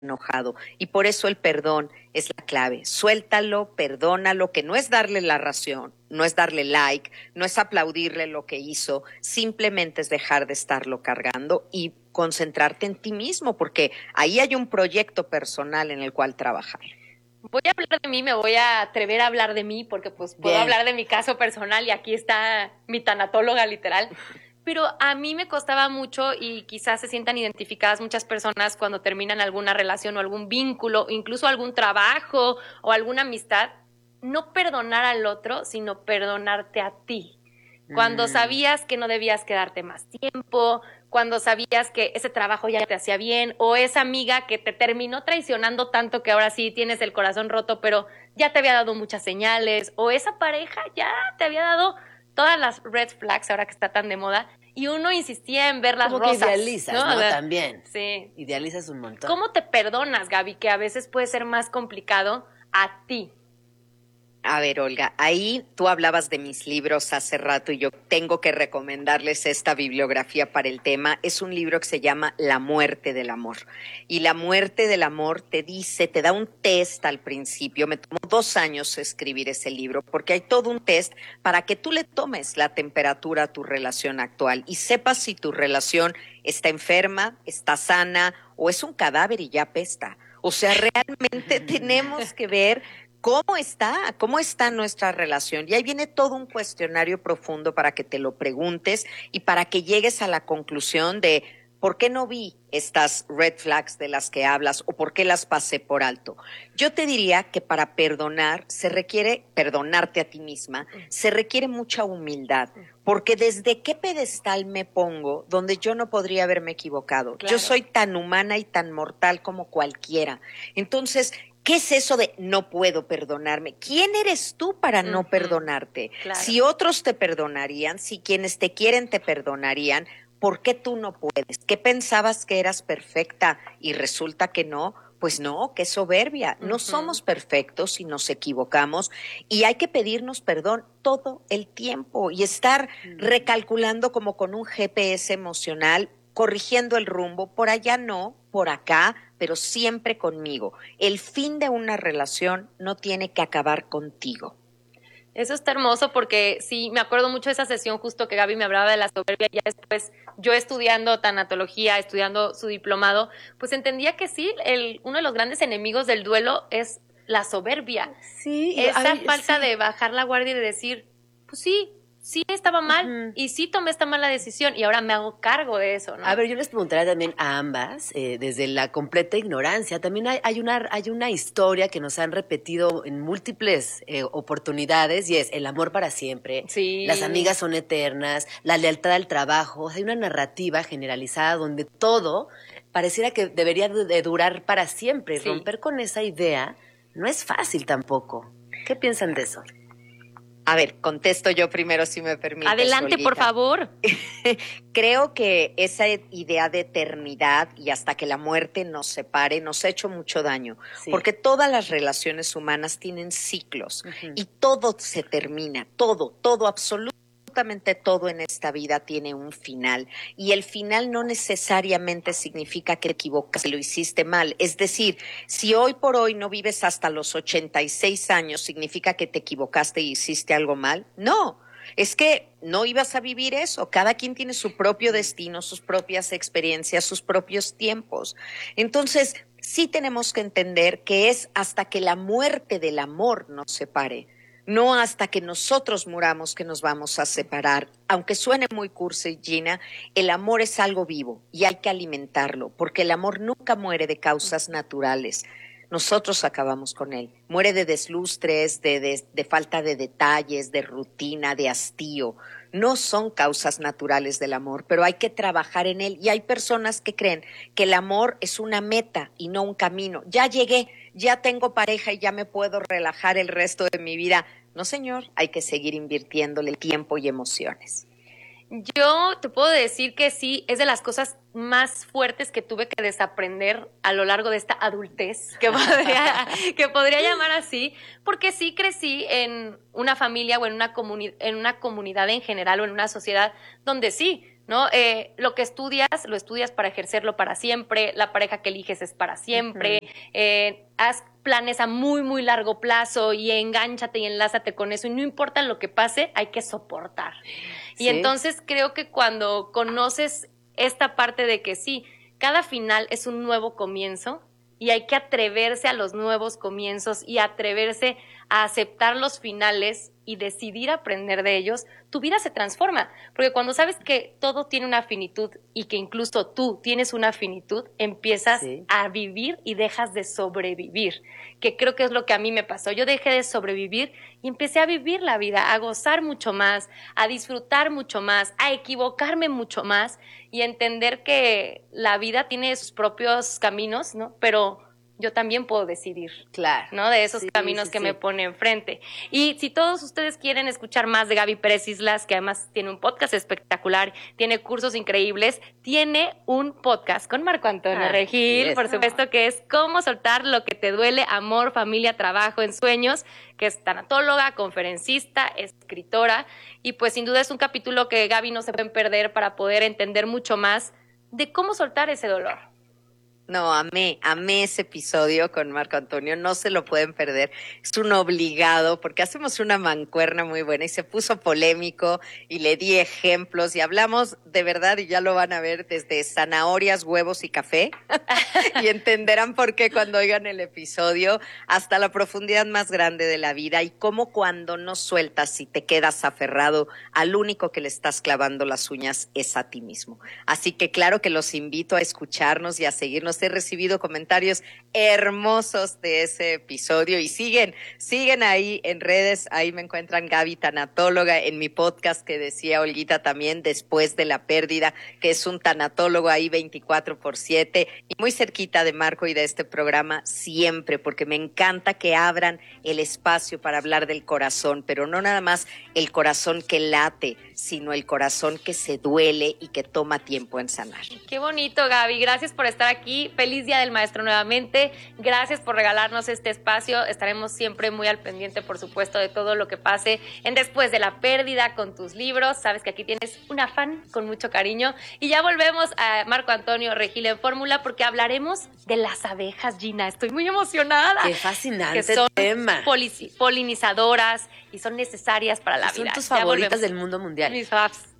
enojado. Y por eso el perdón es la clave. Suéltalo, perdónalo, que no es darle la ración, no es darle like, no es aplaudirle lo que hizo, simplemente es dejar de estarlo cargando y concentrarte en ti mismo, porque ahí hay un proyecto personal en el cual trabajar. Voy a hablar de mí, me voy a atrever a hablar de mí, porque pues puedo hablar de mi caso personal y aquí está mi tanatóloga literal. Pero a mí me costaba mucho y quizás se sientan identificadas muchas personas cuando terminan alguna relación o algún vínculo, incluso algún trabajo o alguna amistad, no perdonar al otro, sino perdonarte a ti. Cuando sabías que no debías quedarte más tiempo, cuando sabías que ese trabajo ya te hacía bien, o esa amiga que te terminó traicionando tanto que ahora sí tienes el corazón roto, pero ya te había dado muchas señales, o esa pareja ya te había dado todas las red flags ahora que está tan de moda, y uno insistía en ver las como rosas. Como que idealizas, ¿no? O sea, También. Sí. Idealizas un montón. ¿Cómo te perdonas, Gaby? Que a veces puede ser más complicado a ti. A ver, Olga, ahí tú hablabas de mis libros hace rato y yo tengo que recomendarles esta bibliografía para el tema. Es un libro que se llama La muerte del amor. Y La muerte del amor te dice, te da un test al principio. Me tomó 2 años escribir ese libro porque hay todo un test para que tú le tomes la temperatura a tu relación actual y sepas si tu relación está enferma, está sana o es un cadáver y ya apesta. O sea, realmente tenemos que ver cómo está nuestra relación. Y ahí viene todo un cuestionario profundo para que te lo preguntes y para que llegues a la conclusión de por qué no vi estas red flags de las que hablas o por qué las pasé por alto. Yo te diría que para perdonar se requiere, perdonarte a ti misma, se requiere mucha humildad. Porque desde qué pedestal me pongo donde yo no podría haberme equivocado. Claro. Yo soy tan humana y tan mortal como cualquiera. Entonces, ¿qué es eso de no puedo perdonarme? ¿Quién eres tú para no perdonarte? Claro. Si otros te perdonarían, si quienes te quieren te perdonarían, ¿por qué tú no puedes? ¿Qué pensabas que eras perfecta y resulta que no? Pues no, qué soberbia. No somos perfectos y nos equivocamos y hay que pedirnos perdón todo el tiempo y estar recalculando como con un GPS emocional, corrigiendo el rumbo, por allá no, por acá, pero siempre conmigo. El fin de una relación no tiene que acabar contigo. Eso está hermoso porque sí, me acuerdo mucho de esa sesión justo que Gaby me hablaba de la soberbia. Ya después, yo estudiando tanatología, estudiando su diplomado, pues entendía que sí, uno de los grandes enemigos del duelo es la soberbia. Sí. Esa falta de bajar la guardia y de decir, pues sí estaba mal y sí tomé esta mala decisión y ahora me hago cargo de eso, ¿no? A ver, yo les preguntaría también a ambas, desde la completa ignorancia, también hay una historia que nos han repetido en múltiples oportunidades y es el amor para siempre, Sí. Las amigas son eternas, la lealtad al trabajo. O sea, hay una narrativa generalizada donde todo pareciera que debería de durar para siempre. Sí. Romper con esa idea no es fácil tampoco. ¿Qué piensan de eso? A ver, contesto yo primero si me permites. Adelante, Olguita. por favor. Creo que esa idea de eternidad y hasta que la muerte nos separe nos ha hecho mucho daño, porque todas las relaciones humanas tienen ciclos y todo se termina, todo, absolutamente todo en esta vida tiene un final y el final no necesariamente significa que te equivocas, que lo hiciste mal. Es decir, si hoy por hoy no vives hasta los 86 años, ¿significa que te equivocaste y hiciste algo mal? No. Es que no ibas a vivir eso. Cada quien tiene su propio destino, sus propias experiencias, sus propios tiempos. Entonces, sí tenemos que entender que es hasta que la muerte del amor nos separe, no hasta que nosotros muramos que nos vamos a separar. Aunque suene muy cursi, Gina, el amor es algo vivo y hay que alimentarlo, porque el amor nunca muere de causas naturales. Nosotros acabamos con él. Muere de deslustres, de falta de detalles, de rutina, de hastío. No son causas naturales del amor, pero hay que trabajar en él. Y hay personas que creen que el amor es una meta y no un camino. Ya llegué, ya tengo pareja y ya me puedo relajar el resto de mi vida. No, señor, hay que seguir invirtiéndole tiempo y emociones. Yo te puedo decir que sí, es de las cosas más fuertes que tuve que desaprender a lo largo de esta adultez, que podría llamar así, porque sí crecí en una familia o en una comunidad en general o en una sociedad donde sí, ¿no? Lo que estudias, lo estudias para ejercerlo para siempre, la pareja que eliges es para siempre, haz planes a muy, muy largo plazo y engánchate y enlázate con eso y no importa lo que pase, hay que soportar. Sí. Y entonces creo que cuando conoces esta parte de que sí, cada final es un nuevo comienzo y hay que atreverse a los nuevos comienzos y atreverse a aceptar los finales y decidir aprender de ellos, tu vida se transforma. Porque cuando sabes que todo tiene una finitud y que incluso tú tienes una finitud, empiezas a vivir y dejas de sobrevivir, que creo que es lo que a mí me pasó. Yo dejé de sobrevivir y empecé a vivir la vida, a gozar mucho más, a disfrutar mucho más, a equivocarme mucho más y entender que la vida tiene sus propios caminos, ¿no? Pero yo también puedo decidir, claro, ¿no? De esos caminos que me pone enfrente. Y si todos ustedes quieren escuchar más de Gaby Pérez Islas, que además tiene un podcast espectacular, tiene cursos increíbles, tiene un podcast con Marco Antonio Regil, por supuesto, que es Cómo soltar lo que te duele, amor, familia, trabajo, en sueños, que es tanatóloga, conferencista, escritora, y pues sin duda es un capítulo que Gaby no se pueden perder para poder entender mucho más de cómo soltar ese dolor. No, amé ese episodio con Marco Antonio, no se lo pueden perder, es un obligado porque hacemos una mancuerna muy buena y se puso polémico y le di ejemplos y hablamos de verdad y ya lo van a ver desde zanahorias, huevos y café y entenderán por qué cuando oigan el episodio hasta la profundidad más grande de la vida y cómo cuando no sueltas y te quedas aferrado al único que le estás clavando las uñas es a ti mismo. Así que claro que los invito a escucharnos y a seguirnos. He recibido comentarios hermosos de ese episodio y siguen ahí en redes, ahí me encuentran Gaby Tanatóloga, en mi podcast que decía Olguita también, Después de la Pérdida, que es un tanatólogo ahí 24/7 y muy cerquita de Marco y de este programa siempre, porque me encanta que abran el espacio para hablar del corazón, pero no nada más el corazón que late, sino el corazón que se duele y que toma tiempo en sanar. Qué bonito, Gaby. Gracias por estar aquí. Feliz Día del Maestro nuevamente. Gracias por regalarnos este espacio. Estaremos siempre muy al pendiente, por supuesto, de todo lo que pase en Después de la Pérdida con tus libros. Sabes que aquí tienes una fan con mucho cariño. Y ya volvemos a Marco Antonio Regil en Fórmula porque hablaremos de las abejas, Gina. Estoy muy emocionada. Qué fascinante que son tema. Polinizadoras y son necesarias para la vida. Son tus favoritas del mundo mundial. Mis faves.